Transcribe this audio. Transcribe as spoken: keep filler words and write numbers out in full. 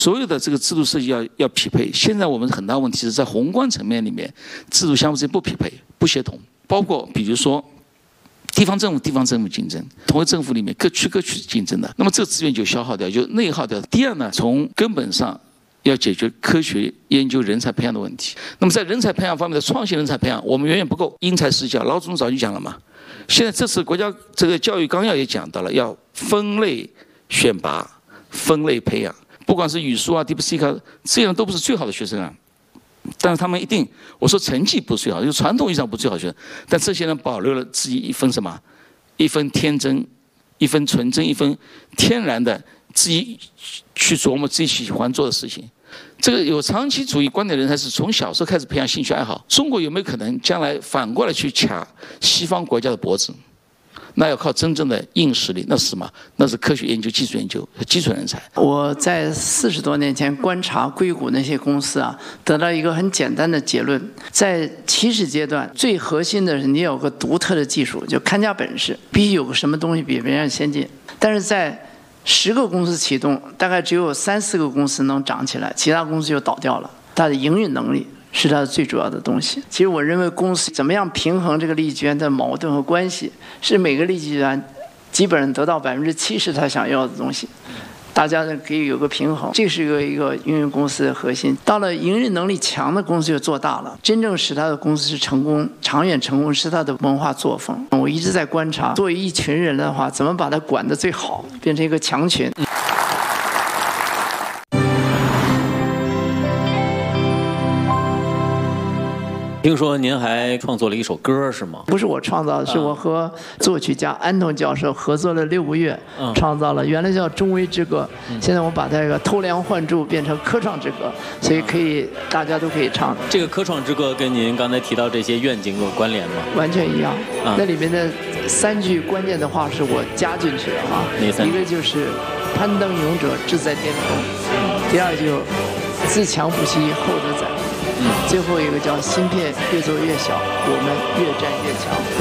所有的这个制度设计要要匹配。现在我们很大问题是在宏观层面里面，制度相互之间不匹配、不协同。包括比如说地方政府、地方政府竞争，同一政府里面各区各区竞争的，那么这个资源就消耗掉，就内耗掉。第二呢，从根本上要解决科学研究人才培养的问题。那么在人才培养方面的创新人才培养，我们远远不够，因材施教。老祖宗早就讲了嘛。现在这次国家这个教育纲要也讲到了，要分类选拔、分类培养。不管是语数啊、DeepSeek 这样都不是最好的学生啊，但是他们一定，我说成绩不是最好，就传统意义上不是最好的学生，但这些人保留了自己一份什么，一份天真，一份纯真，一份天然的自己去琢磨自己喜欢做的事情。这个有长期主义观点的人，才是从小时候开始培养兴趣爱好。中国有没有可能将来反过来去卡西方国家的脖子？那要靠真正的硬实力，那是什么？那是科学研究、技术研究和基础人才。 我在四十多年前观察硅谷那些公司啊，得到一个很简单的结论：在起始阶段，最核心的是你有个独特的技术，就看家本事，必须有个什么东西比别人先进。但是在十个公司启动，大概只有三四个公司能涨起来，其他公司就倒掉了。它的营运能力是它最主要的东西。其实我认为公司怎么样平衡这个利益集团的矛盾和关系，是每个利益集团基本上得到百分之七十他想要的东西，大家呢可以有个平衡，这是一个一个营运公司的核心。到了营运能力强的公司就做大了，真正使他的公司是成功、长远成功是他的文化作风。我一直在观察，作为一群人的话，怎么把它管得最好，变成一个强群。 听说您还创作了一首歌是吗？ 不是我创造的，是我和作曲家安东教授合作了六个月，嗯、创造了。原来叫《中微之歌》，嗯、现在我把这个偷梁换柱变成科创之歌，所以可以大家都可以唱。 这个科创之歌跟您刚才提到这些愿景有关联吗？ 完全一样。嗯、那里面的三句关键的话是我加进去的啊。 哪三句？ 一个就是攀登勇者志在巅峰，嗯、第二就自强不息厚德载。最后一个叫芯片越做越小，我们越战越强。